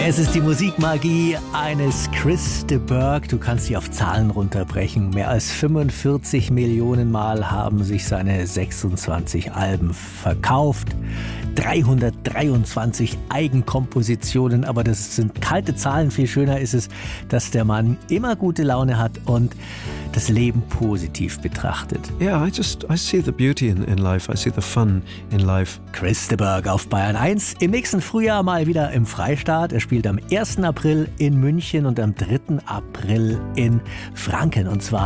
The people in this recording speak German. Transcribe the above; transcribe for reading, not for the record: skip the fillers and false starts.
Es ist die Musikmagie eines Chris de Burgh. Du kannst sie auf Zahlen runterbrechen. Mehr als 45 Millionen Mal haben sich seine 26 Alben verkauft. 323 Eigenkompositionen, aber das sind kalte Zahlen. Viel schöner ist es, dass der Mann immer gute Laune hat und das Leben positiv betrachtet. Yeah, I see the beauty in life. I see the fun in life. Chris de Burgh auf Bayern 1. Im nächsten Frühjahr mal wieder im Freistaat. Er spielt am 1. April in München und am 3. April in Franken. Und zwar